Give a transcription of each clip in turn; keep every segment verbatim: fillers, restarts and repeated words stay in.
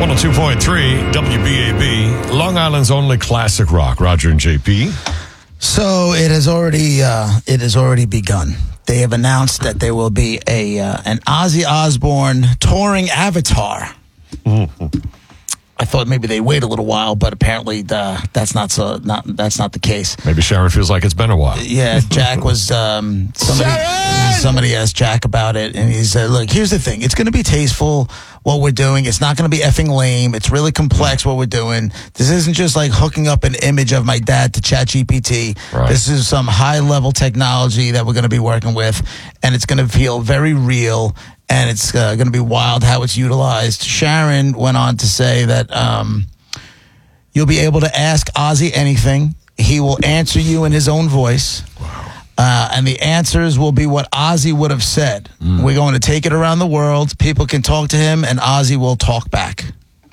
one oh two point three W B A B, Long Island's only classic rock. Roger and J P. So it has already uh, it has already begun. They have announced that there will be a uh, an Ozzy Osbourne touring Avatar. Mm-hmm. I thought maybe they'd wait a little while, but apparently the, that's not so not that's not the case. Maybe Sharon feels like it's been a while. Yeah, Jack was um, somebody. Sharon! Somebody asked Jack about it, and he said, "Look, here's the thing. It's going to be tasteful what we're doing. It's not going to be effing lame. It's really complex what we're doing. This isn't just like hooking up an image of my dad to ChatGPT. Right. This is some high level technology that we're going to be working with, and it's going to feel very real." And it's uh, going to be wild how it's utilized. Sharon went on to say that um, you'll be able to ask Ozzy anything. He will answer you in his own voice. Wow. Uh, and the answers will be what Ozzy would have said. Mm. We're going to take it around the world. People can talk to him, and Ozzy will talk back.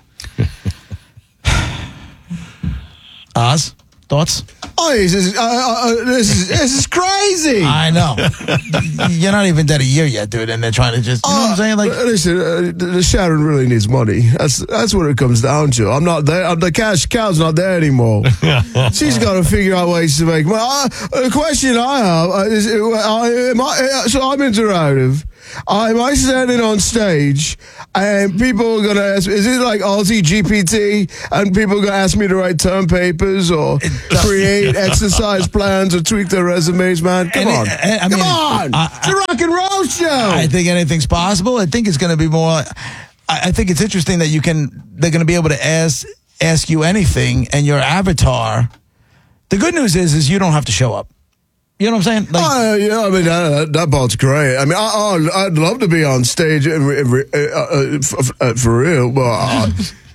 Oz, thoughts? Oh, this is, uh, uh, this is this is crazy. I know. You're not even dead a year yet, dude, and they're trying to just, you know uh, what I'm saying? Like, listen, uh, the Sharon really needs money. That's that's what it comes down to. I'm not there. The cash cow's not there anymore. She's got to figure out ways to make money. Uh, the question I have uh, is, uh, am I, uh, so I'm interactive. Uh, am I standing on stage and people are going to ask, is it like Aussie G P T and people are going to ask me to write term papers or create exercise plans or tweak their resumes, man? Come on. It, I Come mean, on. I, it's a rock and roll show. I think anything's possible. I think it's going to be more, I, I think it's interesting that you can, they're going to be able to ask, ask you anything and your avatar. The good news is, is you don't have to show up. You know what I'm saying? Like, uh, yeah, I mean, that, that part's great. I mean, I, I, I'd love to be on stage uh, uh, for, for real, but uh,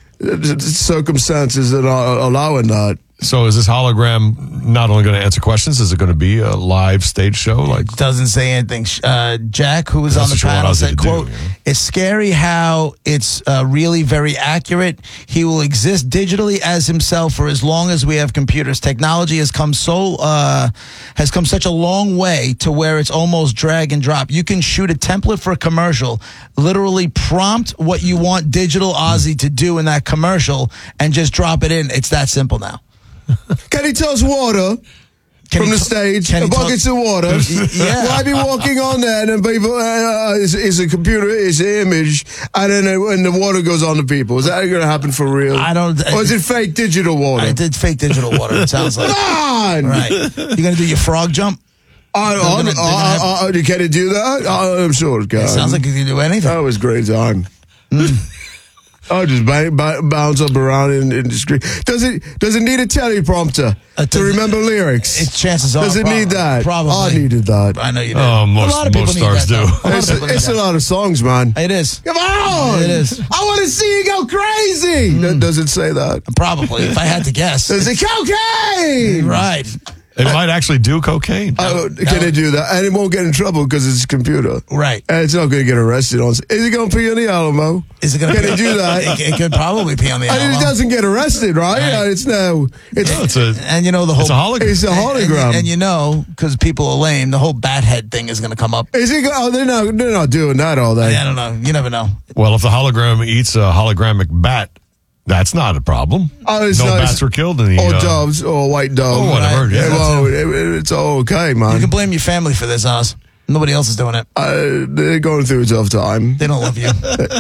circumstances that are allowing that. So is this hologram not only going to answer questions, is it going to be a live stage show? Like, doesn't say anything. Uh, Jack, who was on the panel, said, quote, do, you know? It's scary how it's uh, really very accurate. He will exist digitally as himself for as long as we have computers. Technology has come so uh, has come such a long way to where it's almost drag and drop. You can shoot a template for a commercial, literally prompt what you want digital Ozzy to do in that commercial, and just drop it in. It's that simple now. Can he toss water can from the t- stage? Buckets of water. Yeah. Will I be walking on there and people, uh, is, is a computer, is an image, and then uh, when the water goes on to people? Is that going to happen for real? I don't. Or is it fake digital water? I did fake digital water, it sounds like. Come on! Right. You going to do your frog jump? I, I, gonna, I, I, I, can it do that? I, I'm sure it can. It sounds like you can do anything. That was a great time. Mm. I just bang, bang, bounce up around in, in the screen. Does it does it need a teleprompter uh, to remember lyrics? It, chances are. Does it probably, need that? Probably. I needed that. I know you did. Oh, most, a lot of most people stars need that, do. It's, a, it's a lot of songs, man. It is. Come on! It is. I want to see you go crazy. Mm. Does it say that? Probably, if I had to guess. Does it cocaine? Right. It might actually do cocaine. Uh, can it do that? And it won't get in trouble because it's a computer. Right. And it's not going to get arrested. On. Is it going to pee on the Alamo? Is it going to Can it do that? It, it could probably pee on the Alamo. And it doesn't get arrested, right? right. Uh, it's no. It's, no, it's a, and you know the whole. It's a hologram. It's a hologram. And, and, and you know, because people are lame, the whole bat head thing is going to come up. Is it? Oh, they're not. They're not doing that all day. I don't know. You never know. Well, if the hologram eats a hologramic bat, that's not a problem. Oh, it's no not, bats were killed in the or uh, doves or white dove. Or whatever. Right. Yeah, yeah, well, it, it, it's all okay, man. You can blame your family for this, Oz. Nobody else is doing it. Uh, they're going through a tough time. They don't love you.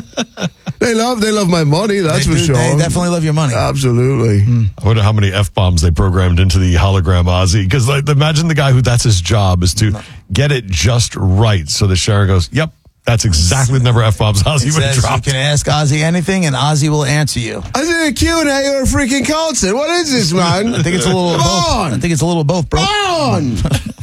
They love. They love my money. That's they for do, sure. They definitely love your money. Absolutely. Mm. I wonder how many F-bombs they programmed into the hologram Ozzy. Because like, imagine the guy who that's his job is to no. get it just right. So the Sharon goes, yep. That's exactly the number of F-bombs Ozzy would have dropped. You can ask Ozzy anything, and Ozzy will answer you. Is it a Q and A or a freaking concert? What is this, man? I think it's a little of both. On. I think it's a little of both, bro. On!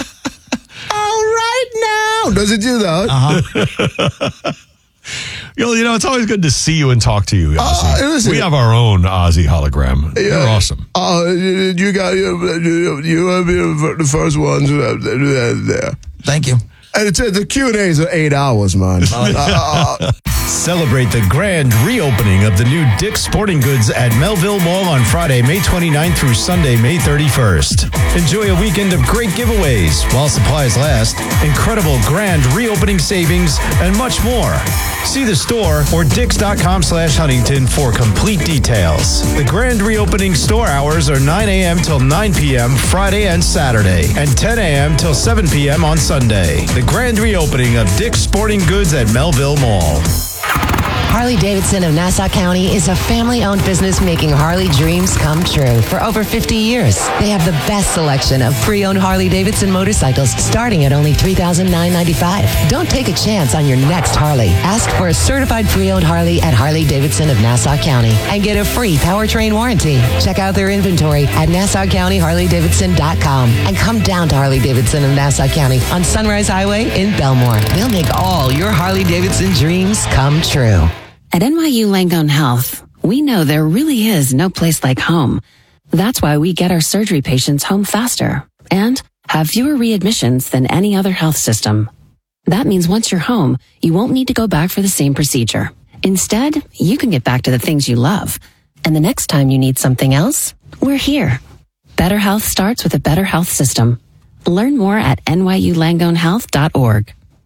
All right now! Does it do that? Uh-huh. You know, you know, it's always good to see you and talk to you, Ozzy. Uh, we have our own Ozzy hologram. Yeah. You're awesome. Uh, you got you, you have been the first ones there. Thank you. And it's, the Q and A's are eight hours, man. uh, uh, Celebrate the grand reopening of the new Dick's Sporting Goods at Melville Mall on Friday, May twenty-ninth through Sunday, May thirty-first. Enjoy a weekend of great giveaways while supplies last, incredible grand reopening savings, and much more. See the store or dicks.com slash Huntington for complete details. The grand reopening store hours are nine a.m. till nine p.m. Friday and Saturday, and ten a.m. till seven p.m. on Sunday. The grand reopening of Dick's Sporting Goods at Melville Mall. Harley-Davidson of Nassau County is a family-owned business making Harley dreams come true for over fifty years. They have the best selection of pre-owned Harley-Davidson motorcycles starting at only three thousand nine hundred ninety-five dollars. Don't take a chance on your next Harley. Ask for a certified pre-owned Harley at Harley-Davidson of Nassau County and get a free powertrain warranty. Check out their inventory at Nassau County Harley Davidson dot com and come down to Harley-Davidson of Nassau County on Sunrise Highway in Belmore. They'll make all your Harley-Davidson dreams come true. At N Y U Langone Health, we know there really is no place like home. That's why we get our surgery patients home faster and have fewer readmissions than any other health system. That means once you're home, you won't need to go back for the same procedure. Instead, you can get back to the things you love. And the next time you need something else, we're here. Better health starts with a better health system. Learn more at N Y U Langone Health dot org.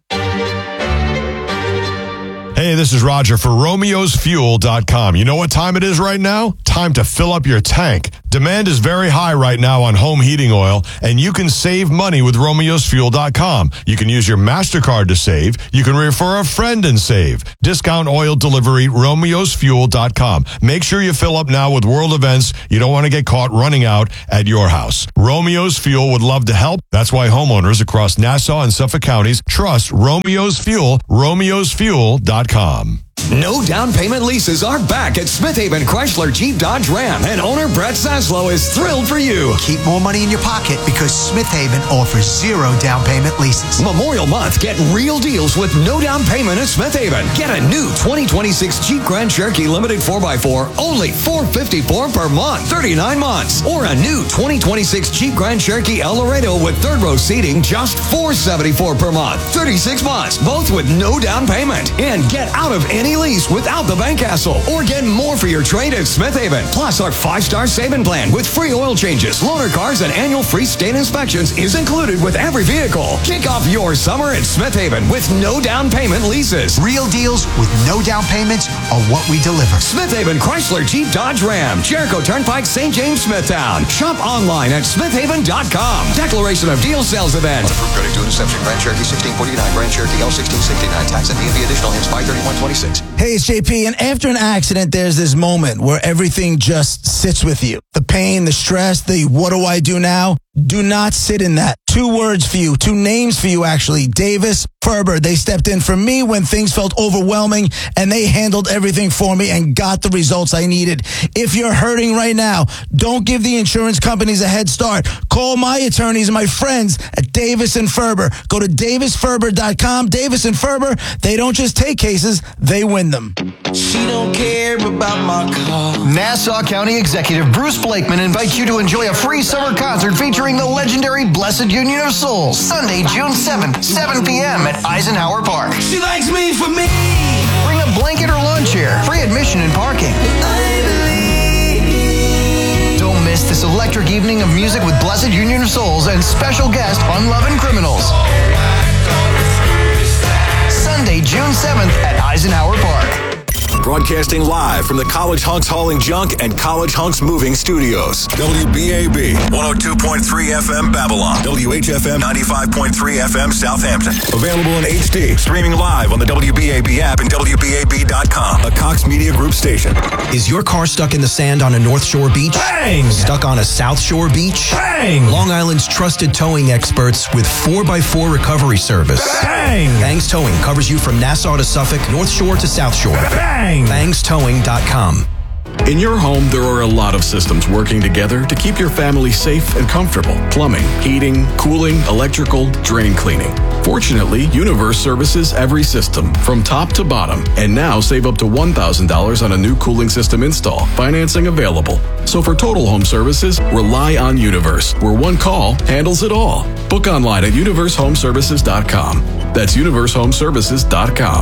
Hey, this is Roger for Romeos Fuel dot com. You know what time it is right now? Time to fill up your tank. Demand is very high right now on home heating oil, and you can save money with Romeos Fuel dot com. You can use your MasterCard to save. You can refer a friend and save. Discount oil delivery, Romeos Fuel dot com. Make sure you fill up now with world events. You don't want to get caught running out at your house. Romeos Fuel would love to help. That's why homeowners across Nassau and Suffolk counties trust Romeos Fuel, Romeos Fuel dot com. No down payment leases are back at Smith Haven Chrysler Jeep Dodge Ram, and owner Brett Saslow is thrilled for you. Keep more money in your pocket because Smith Haven offers zero down payment leases. Memorial Month, get real deals with no down payment at Smith Haven. Get a new twenty twenty-six Jeep Grand Cherokee Limited four by four, only four hundred fifty-four dollars per month, thirty-nine months. Or a new twenty twenty-six Jeep Grand Cherokee El Laredo with third row seating, just four hundred seventy-four dollars per month, thirty-six months, both with no down payment. And get out of any lease without the bank hassle, or get more for your trade at Smith Haven. Plus, our five-star saving plan with free oil changes, loaner cars, and annual free state inspections is included with every vehicle. Kick off your summer at Smith Haven with no down payment leases. Real deals with no down payments are what we deliver. Smith Haven Chrysler Jeep Dodge Ram, Jericho Turnpike, Saint James, Smithtown. Shop online at smith haven dot com. Declaration of Deal Sales Event. Approved credit to Inception. Grand Cherokee sixteen forty-nine. Grand Cherokee L sixteen sixty-nine. Tax and D M V additional hits five thirty-one twenty-six. Hey, it's J P, and after an accident, there's this moment where everything just sits with you. The pain, the stress, the what do I do now? Do not sit in that. Two words for you, two names for you, actually. Davis Ferber. They stepped in for me when things felt overwhelming, and they handled everything for me and got the results I needed. If you're hurting right now, don't give the insurance companies a head start. Call my attorneys and my friends at Davis and Ferber. Go to davis ferber dot com. Davis and Ferber, they don't just take cases, they win them. She don't care about my car. Nassau County Executive Bruce Blakeman invites you to enjoy a free summer concert featuring the legendary Blessed Union of Souls, Sunday, June seventh, seven p.m. at Eisenhower Park. She likes me for me. Bring a blanket or lawn chair, free admission and parking. Don't miss this electric evening of music with Blessed Union of Souls and special guest Unloving Criminals. Sunday, June seventh at Eisenhower Park. Broadcasting live from the College Hunks Hauling Junk and College Hunks Moving Studios. W B A B, one oh two point three F M Babylon. W H F M, ninety-five point three F M Southampton. Available in H D. Streaming live on the W B A B app and W B A B dot com. A Cox Media Group station. Is your car stuck in the sand on a North Shore beach? Bang! Stuck on a South Shore beach? Bang! Long Island's trusted towing experts with four by four recovery service. Bang! Bangs Towing covers you from Nassau to Suffolk, North Shore to South Shore. Bang! bangs towing dot com. In your home, there are a lot of systems working together to keep your family safe and comfortable. Plumbing, heating, cooling, electrical, drain cleaning. Fortunately, Universe services every system from top to bottom. And now save up to one thousand dollars on a new cooling system install. Financing available. So for total home services, rely on Universe, where one call handles it all. Book online at universe home services dot com. That's universe home services dot com.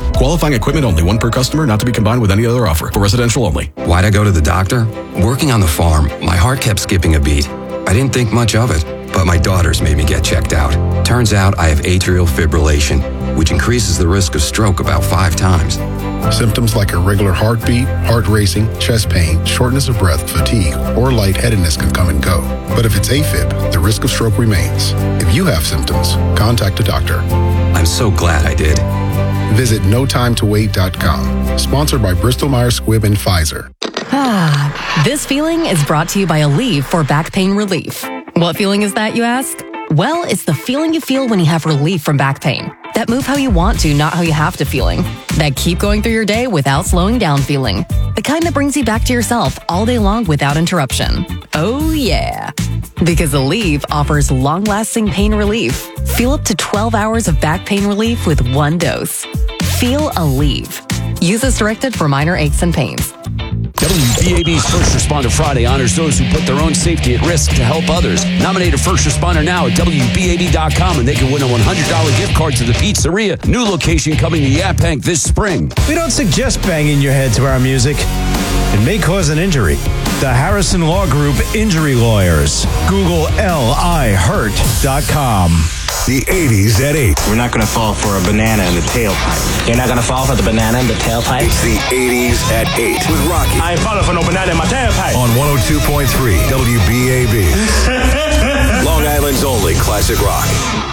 Qualifying equipment only. One per customer, not to be combined with any other offer. For residential only. Why'd I go to the doctor? Working on the farm, my heart kept skipping a beat. I didn't think much of it, but my daughters made me get checked out. Turns out I have atrial fibrillation, which increases the risk of stroke about five times. Symptoms like irregular heartbeat, heart racing, chest pain, shortness of breath, fatigue, or lightheadedness can come and go. But if it's AFib, the risk of stroke remains. If you have symptoms, contact a doctor. I'm so glad I did. Visit no time to wait dot com. Sponsored by Bristol Myers Squibb and Pfizer. Ah, this feeling is brought to you by Aleve for back pain relief. What feeling is that, you ask? Well, it's the feeling you feel when you have relief from back pain. That move how you want to, not how you have to feeling. That keep going through your day without slowing down feeling. The kind that brings you back to yourself all day long without interruption. Oh yeah. Because Aleve offers long-lasting pain relief. Feel up to twelve hours of back pain relief with one dose. Feel Aleve. Use as directed for minor aches and pains. W B A B's First Responder Friday honors those who put their own safety at risk to help others. Nominate a first responder now at W B A B dot com and they can win a one hundred dollars gift card to the pizzeria. New location coming to Yaphank this spring. We don't suggest banging your head to our music. It may cause an injury. The Harrison Law Group Injury Lawyers. Google L I hurt dot com. The eighties at eight. We're not going to fall for a banana in the tailpipe. You're not going to fall for the banana in the tailpipe? It's the eighties at eight with Rocky. I ain't falling for no banana in my tailpipe. On one oh two point three W B A B. Long Island's only classic rock.